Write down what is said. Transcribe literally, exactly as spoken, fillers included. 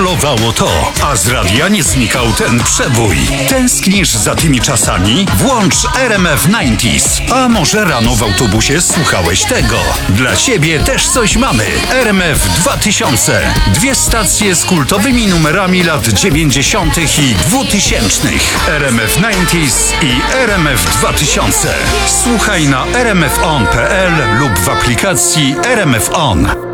bólowało to, a z radia nie znikał ten przebój. Tęsknisz za tymi czasami? Włącz R M F dziewięćdziesiąt. A może rano w autobusie słuchałeś tego? Dla ciebie też coś mamy. R M F dwa tysiące. Dwie stacje z kultowymi numerami lat dziewięćdziesiątych i dwutysięcznych. R M F dziewięćdziesiąt i R M F dwa tysiące. Słuchaj na r m f on kropka p l lub w aplikacji R M F On.